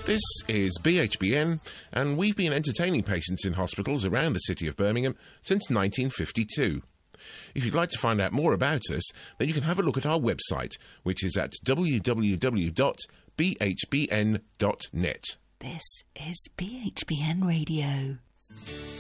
This is BHBN, and we've been entertaining patients in hospitals around the city of Birmingham since 1952. If you'd like to find out more about us, then you can have a look at our website, which is at www.bhbn.net. This is BHBN Radio.